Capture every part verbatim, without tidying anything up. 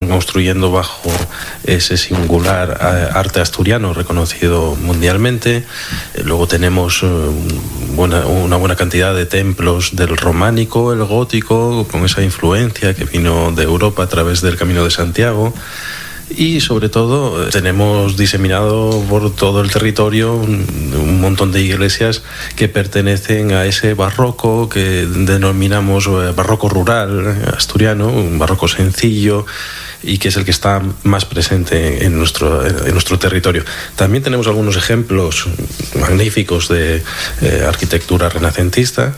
construyendo bajo ese singular arte asturiano reconocido mundialmente. Luego tenemos una, una buena cantidad de templos del románico, el gótico, con esa influencia que vino de Europa a través del Camino de Santiago. Y sobre todo tenemos diseminado por todo el territorio un, un montón de iglesias que pertenecen a ese barroco que denominamos barroco rural asturiano, un barroco sencillo, y que es el que está más presente en nuestro, en nuestro territorio. También tenemos algunos ejemplos magníficos de eh, arquitectura renacentista,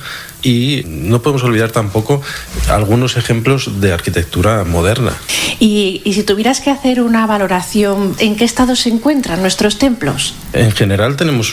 y no podemos olvidar tampoco algunos ejemplos de arquitectura moderna. Y, y si tuvieras que hacer una valoración, ¿en qué estado se encuentran nuestros templos? En general tenemos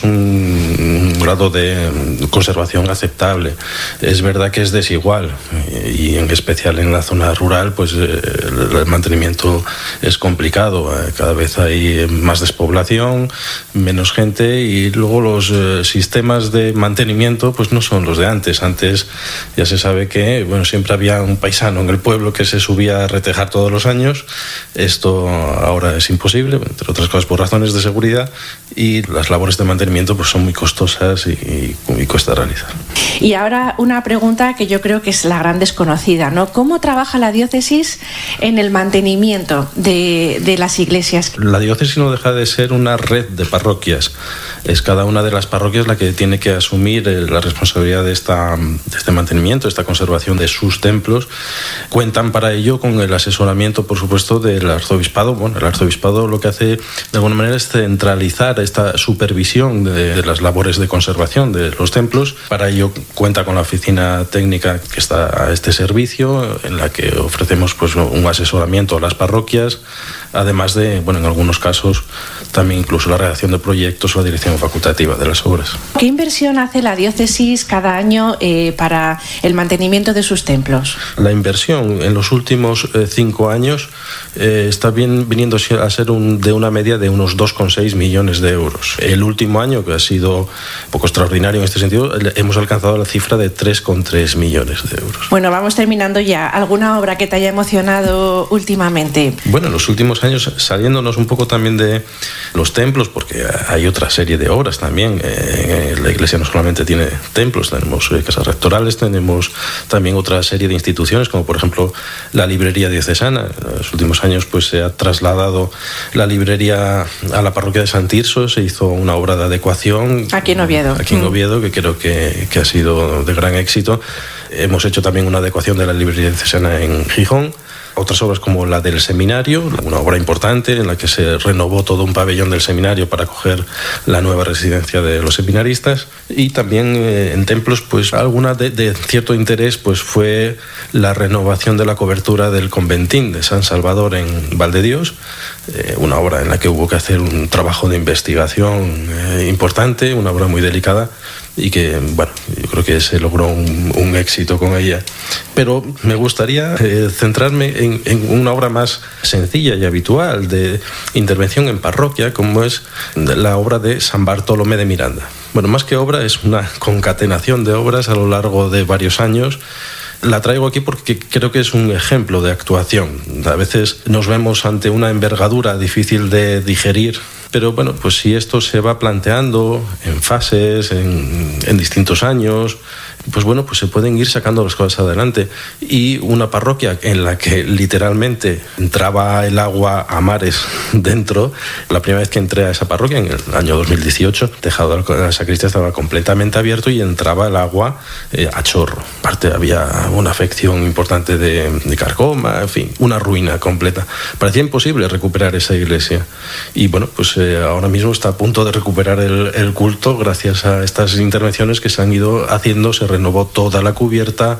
un, un grado de conservación aceptable. Es verdad que es desigual, y en especial en la zona rural, pues el, el mantenimiento es complicado. Cada vez hay más despoblación, menos gente, y luego los eh, sistemas de mantenimiento pues no son los de antes. Antes ya se sabe que bueno, siempre había un paisano en el pueblo que se subía a retejar todos los años. Esto ahora es imposible, entre otras cosas por razones de seguridad, y las labores de mantenimiento pues son muy costosas y, y, y cuesta realizar. Y ahora una pregunta que yo creo que es la gran desconocida, ¿no? ¿Cómo trabaja la diócesis en el mantenimiento de, de las iglesias? La diócesis no deja de ser una red de parroquias. Es cada una de las parroquias la que tiene que asumir la responsabilidad de, esta, de este mantenimiento, esta conservación de sus templos. Cuentan para ello con el asesoramiento, por supuesto, del arzobispado. Bueno, el arzobispado lo que hace de alguna manera es centralizar esta supervisión de, de las labores de conservación de los templos. Para ello cuenta con la oficina técnica que está a este servicio, en la que ofrecemos pues un asesoramiento a las parroquias, además de, bueno, en algunos casos también incluso la redacción de proyectos o la dirección facultativa de las obras. ¿Qué inversión hace la diócesis cada año eh, para el mantenimiento de sus templos? La inversión en los últimos eh, cinco años eh, está bien viniendo a ser un, de una media de unos dos coma seis millones de euros. El último año, que ha sido un poco extraordinario en este sentido, hemos alcanzado la cifra de tres coma tres millones de euros. Bueno, vamos terminando ya. ¿Alguna obra que te haya emocionado últimamente? Bueno, en los últimos años, saliéndonos un poco también de los templos, porque hay otra serie de obras también. Eh, la iglesia no solamente tiene templos, tenemos eh, casas rectorales, tenemos también otra serie de instituciones, como por ejemplo la librería diocesana. En los últimos años pues se ha trasladado la librería a la parroquia de San Tirso, se hizo una obra de adecuación. Aquí en Oviedo. Aquí en Oviedo, que creo que, que ha sido de gran éxito. Hemos hecho también una adecuación de la librería diocesana en Gijón. Otras obras como la del seminario, una obra importante en la que se renovó todo un pabellón del seminario para acoger la nueva residencia de los seminaristas. Y también eh, en templos, pues alguna de, de cierto interés pues fue la renovación de la cobertura del conventín de San Salvador en Valdedios, eh, una obra en la que hubo que hacer un trabajo de investigación eh, importante, una obra muy delicada, y que, bueno, yo creo que se logró un, un éxito con ella. Pero me gustaría eh, centrarme en, en una obra más sencilla y habitual de intervención en parroquia, como es la obra de San Bartolomé de Miranda. Bueno, más que obra, es una concatenación de obras a lo largo de varios años. La traigo aquí porque creo que es un ejemplo de actuación. A veces nos vemos ante una envergadura difícil de digerir, pero bueno, pues si esto se va planteando en fases, en, en distintos años, pues bueno, pues se pueden ir sacando las cosas adelante. Y una parroquia en la que literalmente entraba el agua a mares dentro, la primera vez que entré a esa parroquia, en el año dos mil dieciocho, el tejado de la sacristía estaba completamente abierto y entraba el agua eh, a chorro. Aparte había una afección importante de, de carcoma, en fin, una ruina completa. Parecía imposible recuperar esa iglesia. Y bueno, pues eh, ahora mismo está a punto de recuperar el, el culto gracias a estas intervenciones que se han ido haciendo. Se renovó toda la cubierta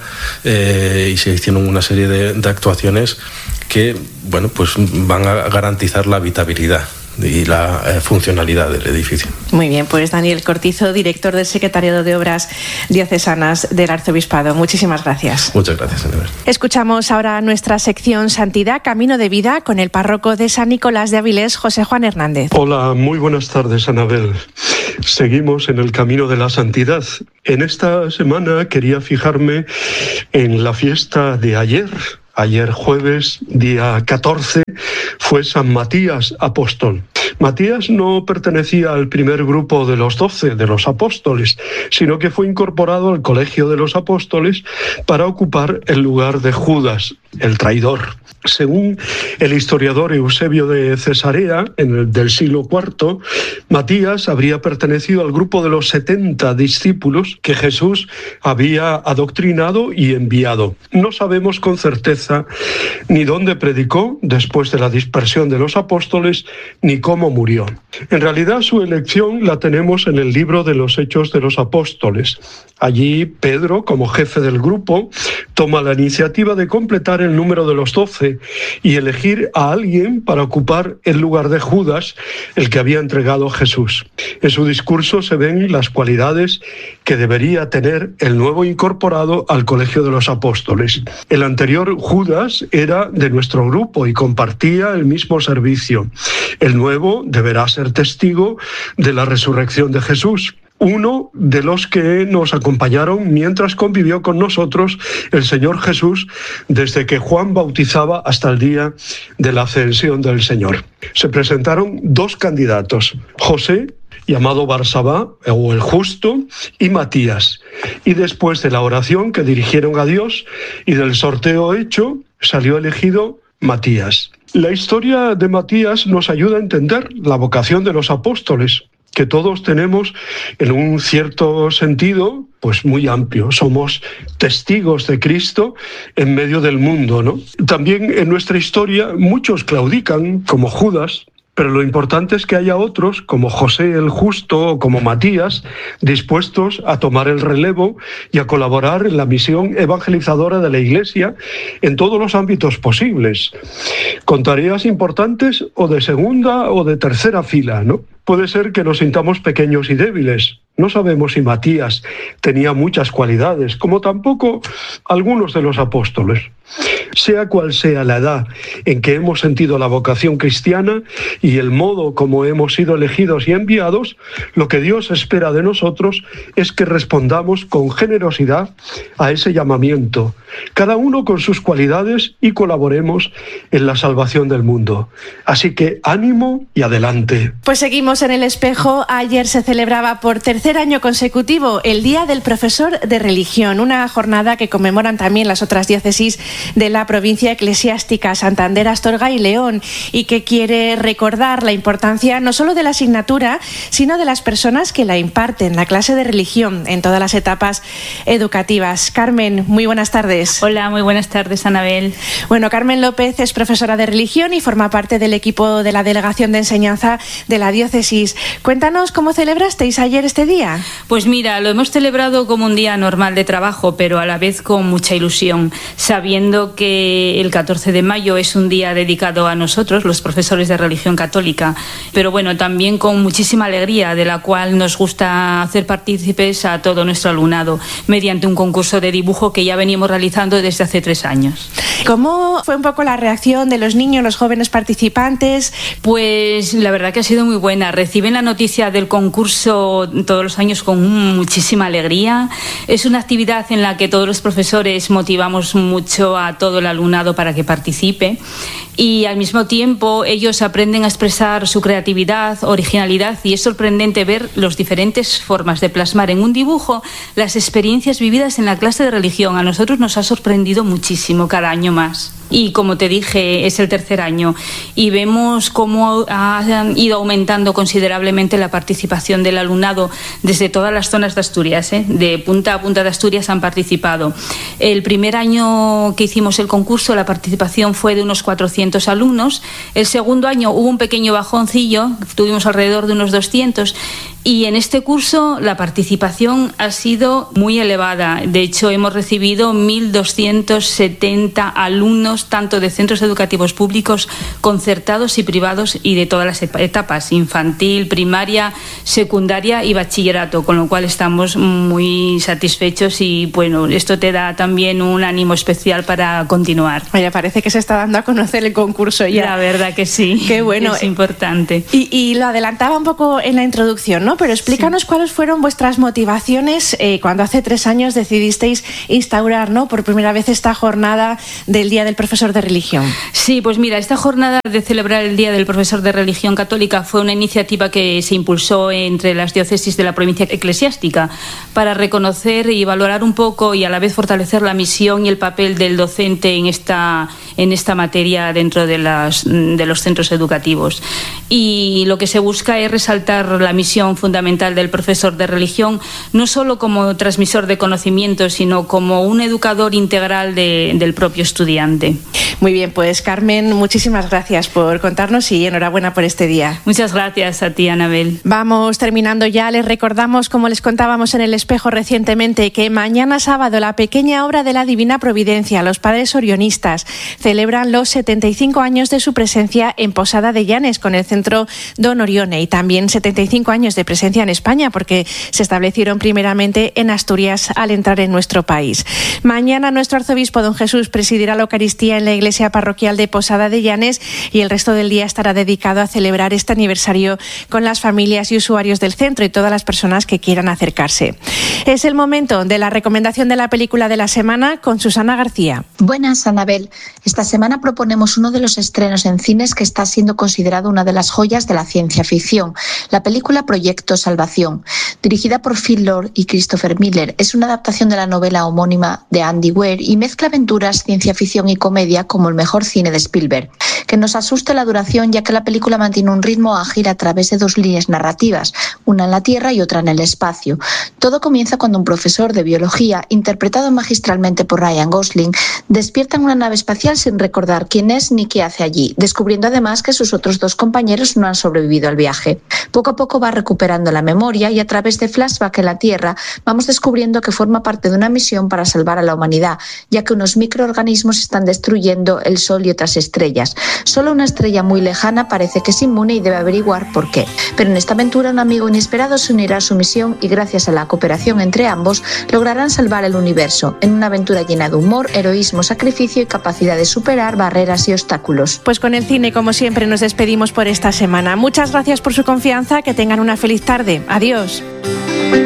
eh, y se hicieron una serie de, de actuaciones que, bueno, pues van a garantizar la habitabilidad y la eh, funcionalidad del edificio. Muy bien, pues Daniel Cortizo, director del Secretariado de Obras Diocesanas del Arzobispado. Muchísimas gracias. Muchas gracias, Anabel. Escuchamos ahora nuestra sección Santidad, Camino de Vida, con el párroco de San Nicolás de Avilés, José Juan Hernández. Hola, muy buenas tardes, Anabel. Seguimos en el camino de la santidad. En esta semana quería fijarme en la fiesta de ayer, Ayer jueves, día catorce, fue San Matías apóstol. Matías no pertenecía al primer grupo de los doce, de los apóstoles, sino que fue incorporado al colegio de los apóstoles para ocupar el lugar de Judas, el traidor. Según el historiador Eusebio de Cesarea, en el del siglo cuarto, Matías habría pertenecido al grupo de los setenta discípulos que Jesús había adoctrinado y enviado. No sabemos con certeza ni dónde predicó después de la dispersión de los apóstoles, ni cómo murió. En realidad, su elección la tenemos en el libro de los Hechos de los Apóstoles. Allí, Pedro, como jefe del grupo, toma la iniciativa de completar el número de los doce y elegir a alguien para ocupar el lugar de Judas, el que había entregado Jesús. En su discurso se ven las cualidades que debería tener el nuevo incorporado al colegio de los apóstoles. El anterior Judas era de nuestro grupo y compartía el mismo servicio. El nuevo deberá ser testigo de la resurrección de Jesús. Uno de los que nos acompañaron mientras convivió con nosotros el Señor Jesús desde que Juan bautizaba hasta el día de la ascensión del Señor. Se presentaron dos candidatos, José, llamado Barsabá, o el Justo, y Matías. Y después de la oración que dirigieron a Dios y del sorteo hecho, salió elegido Matías. La historia de Matías nos ayuda a entender la vocación de los apóstoles, que todos tenemos en un cierto sentido pues muy amplio. Somos testigos de Cristo en medio del mundo, ¿no? También en nuestra historia muchos claudican, como Judas, pero lo importante es que haya otros, como José el Justo o como Matías, dispuestos a tomar el relevo y a colaborar en la misión evangelizadora de la Iglesia en todos los ámbitos posibles, con tareas importantes o de segunda o de tercera fila, ¿no? Puede ser que nos sintamos pequeños y débiles. No sabemos si Matías tenía muchas cualidades, como tampoco algunos de los apóstoles. Sea cual sea la edad en que hemos sentido la vocación cristiana y el modo como hemos sido elegidos y enviados, lo que Dios espera de nosotros es que respondamos con generosidad a ese llamamiento, cada uno con sus cualidades, y colaboremos en la salvación del mundo. Así que ánimo y adelante. Pues seguimos en El Espejo. Ayer se celebraba por tercer año consecutivo el Día del Profesor de Religión, una jornada que conmemoran también las otras diócesis de la provincia eclesiástica, Santander, Astorga y León, y que quiere recordar la importancia no solo de la asignatura, sino de las personas que la imparten, la clase de religión en todas las etapas educativas. Carmen, muy buenas tardes. Hola, muy buenas tardes, Anabel. Bueno, Carmen López es profesora de religión y forma parte del equipo de la Delegación de Enseñanza de la diócesis. Cuéntanos cómo celebrasteis ayer este día. Pues mira, lo hemos celebrado como un día normal de trabajo, pero a la vez con mucha ilusión, sabiendo que el catorce de mayo es un día dedicado a nosotros, los profesores de religión católica, pero bueno, también con muchísima alegría, de la cual nos gusta hacer partícipes a todo nuestro alumnado, mediante un concurso de dibujo que ya venimos realizando desde hace tres años. ¿Cómo fue un poco la reacción de los niños, los jóvenes participantes? Pues la verdad que ha sido muy buena. Reciben la noticia del concurso todos los años con muchísima alegría. Es una actividad en la que todos los profesores motivamos mucho a todo el alumnado para que participe, y al mismo tiempo ellos aprenden a expresar su creatividad, originalidad, y es sorprendente ver las diferentes formas de plasmar en un dibujo las experiencias vividas en la clase de religión. A nosotros nos ha sorprendido muchísimo cada año más. Y como te dije, es el tercer año y vemos cómo ha ido aumentando considerablemente la participación del alumnado desde todas las zonas de Asturias, ¿eh? De punta a punta de Asturias han participado. El primer año que hicimos el concurso, la participación fue de unos cuatrocientos alumnos. El segundo año hubo un pequeño bajoncillo, tuvimos alrededor de unos doscientos. Y en este curso la participación ha sido muy elevada. De hecho, hemos recibido mil doscientos setenta alumnos, tanto de centros educativos públicos, concertados y privados, y de todas las etapas, infantil, primaria, secundaria y bachillerato, con lo cual estamos muy satisfechos y bueno, esto te da también un ánimo especial para continuar. Oye, parece que se está dando a conocer el concurso ya. La verdad que sí. Qué bueno. Es importante. Y, y lo adelantaba un poco en la introducción, ¿no? Pero explícanos sí. cuáles fueron vuestras motivaciones eh, cuando hace tres años decidisteis instaurar, ¿no?, por primera vez esta jornada del Día del Profesor profesor de religión? Sí, pues mira, esta jornada de celebrar el Día del Profesor de Religión Católica fue una iniciativa que se impulsó entre las diócesis de la provincia eclesiástica para reconocer y valorar un poco y a la vez fortalecer la misión y el papel del docente en esta, en esta materia dentro de, las, de los centros educativos. Y lo que se busca es resaltar la misión fundamental del profesor de religión, no solo como transmisor de conocimientos, sino como un educador integral de, del propio estudiante. Muy bien, pues Carmen, muchísimas gracias por contarnos y enhorabuena por este día. Muchas gracias a ti, Anabel. Vamos terminando ya. Les recordamos, como les contábamos en El Espejo recientemente, que mañana sábado la pequeña obra de la Divina Providencia, los Padres Orionistas, celebran los setenta y cinco años de su presencia en Posada de Llanes con el Centro Don Orione, y también setenta y cinco años de presencia en España, porque se establecieron primeramente en Asturias al entrar en nuestro país. Mañana nuestro arzobispo don Jesús presidirá la Eucaristía en la iglesia parroquial de Posada de Llanes y el resto del día estará dedicado a celebrar este aniversario con las familias y usuarios del centro y todas las personas que quieran acercarse. Es el momento de la recomendación de la película de la semana con Susana García. Buenas, Anabel. Esta semana proponemos uno de los estrenos en cines que está siendo considerado una de las joyas de la ciencia ficción, la película Proyecto Salvación. Dirigida por Phil Lord y Christopher Miller, es una adaptación de la novela homónima de Andy Weir y mezcla aventuras, ciencia ficción y comedia como el mejor cine de Spielberg. Que nos asuste la duración, ya que la película mantiene un ritmo ágil a través de dos líneas narrativas, una en la Tierra y otra en el espacio. Todo comienza cuando un profesor de biología, interpretado magistralmente por Ryan Gosling, despierta en una nave espacial sin recordar quién es ni qué hace allí, descubriendo además que sus otros dos compañeros no han sobrevivido al viaje. Poco a poco va recuperando la memoria y a través de flashback en la Tierra vamos descubriendo que forma parte de una misión para salvar a la humanidad, ya que unos microorganismos están destruyendo el Sol y otras estrellas. Solo una estrella muy lejana parece que es inmune y debe averiguar por qué. Pero en esta aventura un amigo inesperado se unirá a su misión y gracias a la cooperación entre ambos lograrán salvar el universo, en una aventura llena de humor, heroísmo, sacrificio y capacidad de superar barreras y obstáculos. Pues con el cine, como siempre, nos despedimos por esta semana. Muchas gracias por su confianza, que tengan una feliz tarde. Adiós.